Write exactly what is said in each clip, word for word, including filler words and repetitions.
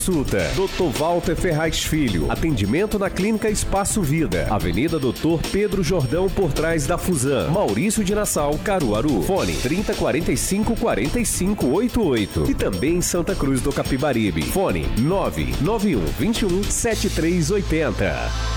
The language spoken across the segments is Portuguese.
Consulta. doutor Walter Ferraz Filho. Atendimento na Clínica Espaço Vida. Avenida doutor Pedro Jordão, por trás da Fusan. Maurício de Nassau, Caruaru. Fone trinta, quarenta e cinco, quarenta e cinco, oitenta e oito. E também em Santa Cruz do Capibaribe. Fone nove nove um, vinte e um, setenta e três oitenta.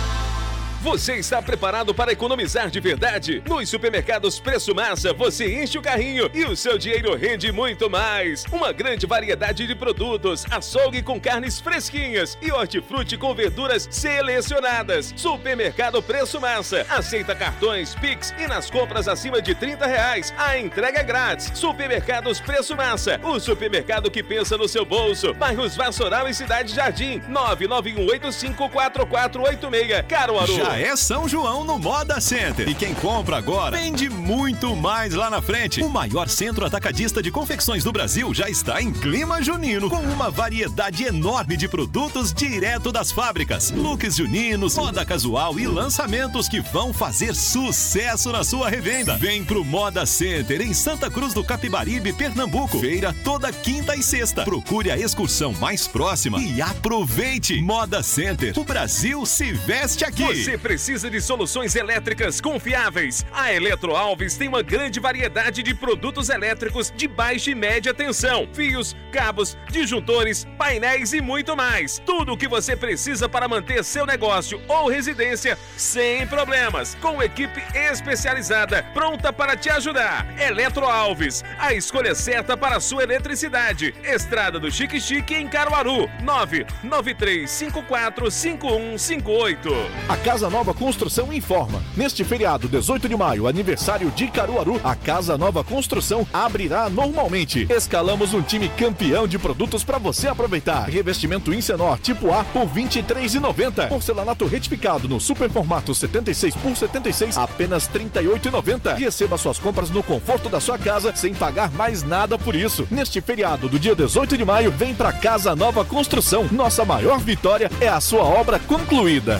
Você está preparado para economizar de verdade? Nos supermercados Preço Massa, você enche o carrinho e o seu dinheiro rende muito mais. Uma grande variedade de produtos, açougue com carnes fresquinhas e hortifruti com verduras selecionadas. Supermercado Preço Massa. Aceita cartões, Pix e nas compras acima de trinta reais, a entrega é grátis. Supermercados Preço Massa. O supermercado que pensa no seu bolso. Bairros Vassoural e Cidade Jardim. nove nove um oito cinco quatro quatro oito seis. Caruaru. Já é São João no Moda Center. E quem compra agora vende muito mais lá na frente. O maior centro atacadista de confecções do Brasil já está em clima junino, com uma variedade enorme de produtos direto das fábricas. Looks juninos, moda casual e lançamentos que vão fazer sucesso na sua revenda. Vem pro Moda Center em Santa Cruz do Capibaribe, Pernambuco. Feira toda quinta e sexta. Procure a excursão mais próxima e aproveite. Moda Center. O Brasil se veste aqui. Você precisa de soluções elétricas confiáveis? A Eletro Alves tem uma grande variedade de produtos elétricos de baixa e média tensão, fios, cabos, disjuntores, painéis e muito mais. Tudo o que você precisa para manter seu negócio ou residência sem problemas, com equipe especializada pronta para te ajudar. Eletro Alves, a escolha certa para a sua eletricidade. Estrada do Chique Chique em Caruaru. nove nove três cinco quatro cinco um cinco oito. A Casa Nova Construção informa. Neste feriado, dezoito de maio, aniversário de Caruaru, a Casa Nova Construção abrirá normalmente. Escalamos um time campeão de produtos para você aproveitar. Revestimento Incenor tipo A por vinte e três reais e noventa centavos. Porcelanato retificado no super formato setenta e seis por setenta e seis, apenas trinta e oito reais e noventa centavos. Receba suas compras no conforto da sua casa sem pagar mais nada por isso. Neste feriado do dia dezoito de maio, vem para Casa Nova Construção. Nossa maior vitória é a sua obra concluída.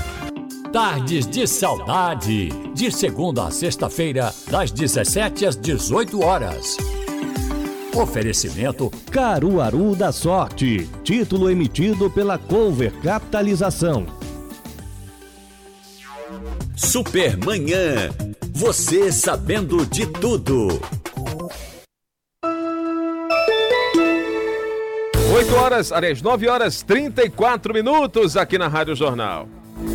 Tardes de Saudade, de segunda a sexta-feira, das dezessete às dezoito horas. Oferecimento Caruaru da Sorte, título emitido pela Cover Capitalização. Supermanhã, você sabendo de tudo. oito horas, aliás, nove horas e trinta e quatro minutos aqui na Rádio Jornal.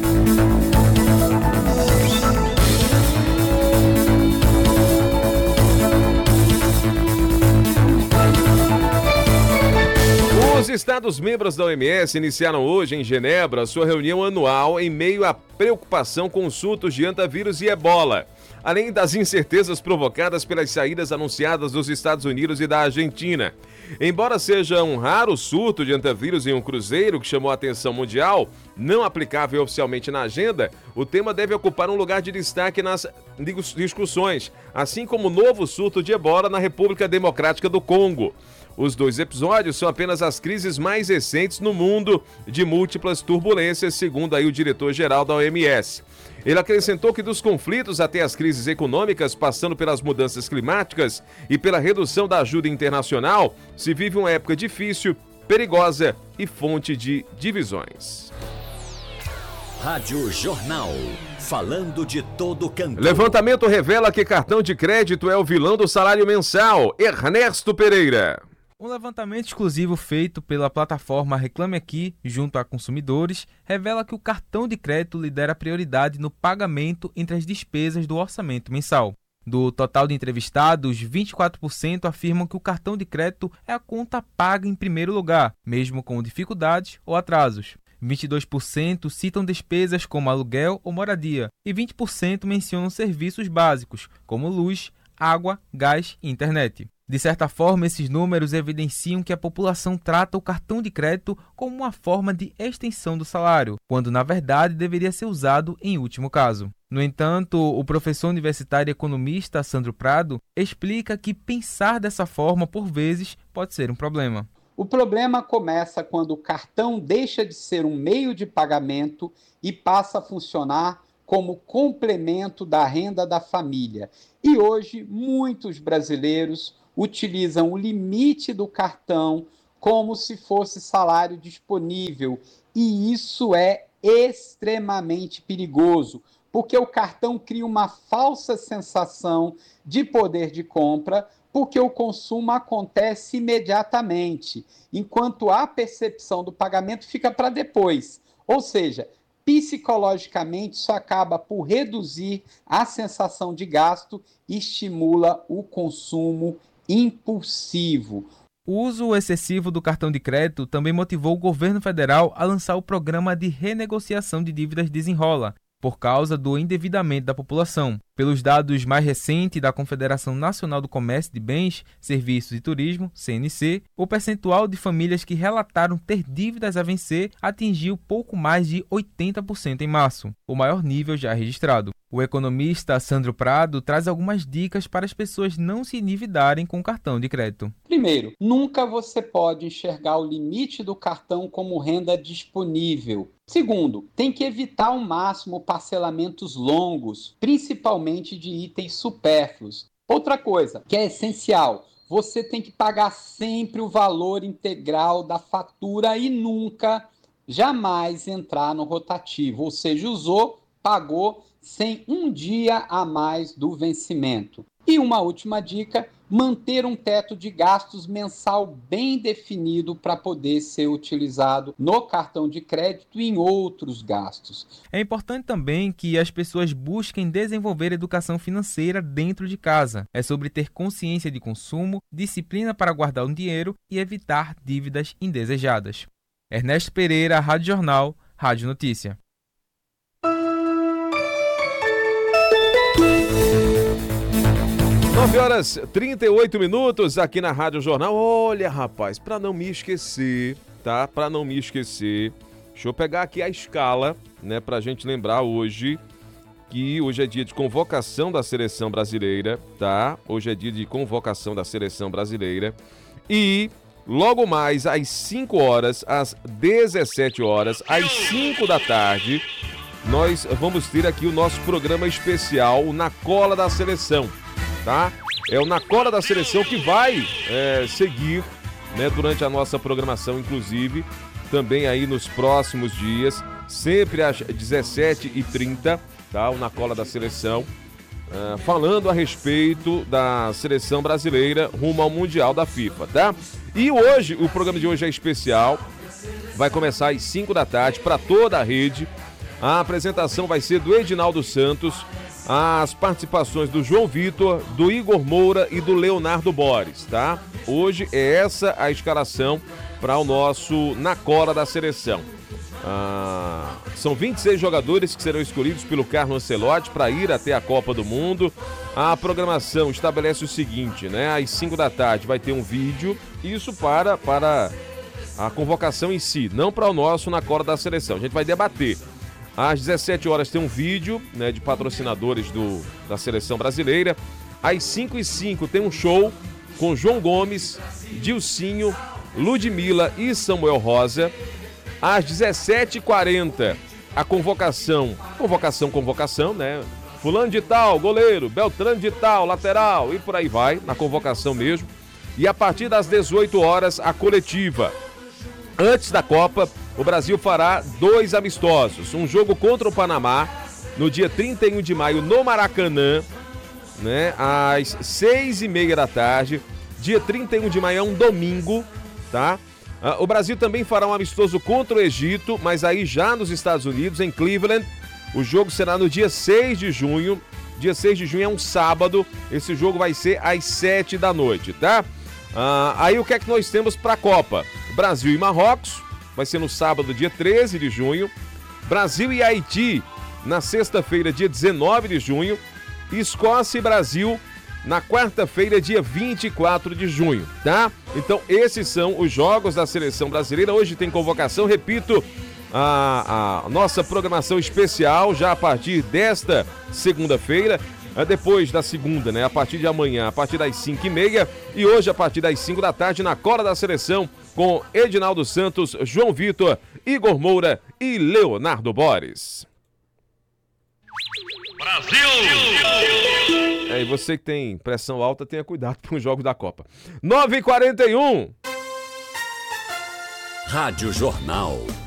Os Estados-membros da O M S iniciaram hoje em Genebra sua reunião anual em meio à preocupação com surtos de antavírus e ebola, além das incertezas provocadas pelas saídas anunciadas dos Estados Unidos e da Argentina. Embora seja um raro surto de antavírus em um cruzeiro que chamou a atenção mundial, não aplicável oficialmente na agenda, o tema deve ocupar um lugar de destaque nas discussões, assim como o novo surto de ebola na República Democrática do Congo. Os dois episódios são apenas as crises mais recentes no mundo de múltiplas turbulências, segundo aí o diretor-geral da O M S. Ele acrescentou que dos conflitos até as crises econômicas, passando pelas mudanças climáticas e pela redução da ajuda internacional, se vive uma época difícil, perigosa e fonte de divisões. Rádio Jornal, falando de todo canto. Levantamento revela que cartão de crédito é o vilão do salário mensal. Ernesto Pereira. Um levantamento exclusivo feito pela plataforma Reclame Aqui, junto a consumidores, revela que o cartão de crédito lidera a prioridade no pagamento entre as despesas do orçamento mensal. Do total de entrevistados, vinte e quatro por cento afirmam que o cartão de crédito é a conta paga em primeiro lugar, mesmo com dificuldades ou atrasos. vinte e dois por cento citam despesas como aluguel ou moradia e vinte por cento mencionam serviços básicos, como luz, água, gás e internet. De certa forma, esses números evidenciam que a população trata o cartão de crédito como uma forma de extensão do salário, quando na verdade deveria ser usado em último caso. No entanto, o professor universitário e economista Sandro Prado explica que pensar dessa forma, por vezes, pode ser um problema. O problema começa quando o cartão deixa de ser um meio de pagamento e passa a funcionar como complemento da renda da família. E hoje, muitos brasileiros utilizam o limite do cartão como se fosse salário disponível. E isso é extremamente perigoso, porque o cartão cria uma falsa sensação de poder de compra, porque o consumo acontece imediatamente, enquanto a percepção do pagamento fica para depois. Ou seja, psicologicamente, isso acaba por reduzir a sensação de gasto e estimula o consumo impulsivo. O uso excessivo do cartão de crédito também motivou o governo federal a lançar o programa de renegociação de dívidas Desenrola, por causa do endividamento da população. Pelos dados mais recentes da Confederação Nacional do Comércio de Bens, Serviços e Turismo, C N C, o percentual de famílias que relataram ter dívidas a vencer atingiu pouco mais de oitenta por cento em março, o maior nível já registrado. O economista Sandro Prado traz algumas dicas para as pessoas não se endividarem com o cartão de crédito. Primeiro, nunca você pode enxergar o limite do cartão como renda disponível. Segundo, tem que evitar ao máximo parcelamentos longos, principalmente de itens supérfluos. Outra coisa que é essencial, você tem que pagar sempre o valor integral da fatura e nunca, jamais entrar no rotativo, ou seja, usou, pagou sem um dia a mais do vencimento. E uma última dica, manter um teto de gastos mensal bem definido para poder ser utilizado no cartão de crédito e em outros gastos. É importante também que as pessoas busquem desenvolver educação financeira dentro de casa. É sobre ter consciência de consumo, disciplina para guardar o dinheiro e evitar dívidas indesejadas. Ernesto Pereira, Rádio Jornal, Rádio Notícia. nove horas e trinta e oito minutos aqui na Rádio Jornal. Olha, rapaz, para não me esquecer, tá? Para não me esquecer, deixa eu pegar aqui a escala, né, pra gente lembrar hoje que hoje é dia de convocação da seleção brasileira, tá? Hoje é dia de convocação da seleção brasileira e logo mais às cinco horas, às dezessete horas, às cinco da tarde, nós vamos ter aqui o nosso programa especial Na Cola da Seleção. Tá? É o Na Cola da Seleção que vai é, seguir, né, durante a nossa programação, inclusive, também aí nos próximos dias, sempre às dezessete e trinta, tá? O Na Cola da Seleção, uh, falando a respeito da seleção brasileira rumo ao Mundial da FIFA, tá? E hoje, o programa de hoje é especial, vai começar às cinco da tarde para toda a rede. A apresentação vai ser do Edinaldo Santos, as participações do João Vitor, do Igor Moura e do Leonardo Boris, tá? Hoje é essa a escalação para o nosso Na Cola da Seleção. Ah, são vinte e seis jogadores que serão escolhidos pelo Carlo Ancelotti para ir até a Copa do Mundo. A programação estabelece o seguinte, né? Às cinco da tarde vai ter um vídeo, isso para, para a convocação em si, não para o nosso Na Cola da Seleção. A gente vai debater. Às dezessete horas tem um vídeo, né, de patrocinadores do, da seleção brasileira. Às cinco e cinco tem um show com João Gomes, Dilcinho, Ludmilla e Samuel Rosa. Às dezessete e quarenta, a convocação, convocação, convocação, né? Fulano de tal, goleiro, Beltrano de tal, lateral e por aí vai, na convocação mesmo. E a partir das dezoito horas, a coletiva. Antes da Copa, o Brasil fará dois amistosos. Um jogo contra o Panamá, no dia trinta e um de maio, no Maracanã, né, às seis e meia da tarde. Dia trinta e um de maio é um domingo, tá? Uh, o Brasil também fará um amistoso contra o Egito, mas aí já nos Estados Unidos, em Cleveland. O jogo será no dia seis de junho. Dia seis de junho é um sábado. Esse jogo vai ser às sete da noite, tá? Uh, aí o que é que nós temos para a Copa? Brasil e Marrocos, vai ser no sábado, dia treze de junho. Brasil e Haiti, na sexta-feira, dia dezenove de junho. Escócia e Brasil, na quarta-feira, dia vinte e quatro de junho, tá? Então, esses são os jogos da seleção brasileira. Hoje tem convocação, repito, a, a nossa programação especial já a partir desta segunda-feira. Depois da segunda, né? A partir de amanhã, a partir das cinco e meia. E hoje, a partir das cinco da tarde, na Cola da Seleção, com Edinaldo Santos, João Vitor, Igor Moura e Leonardo Boris. Brasil! É, e você que tem pressão alta, tenha cuidado com os jogos da Copa. nove e quarenta e um. Rádio Jornal.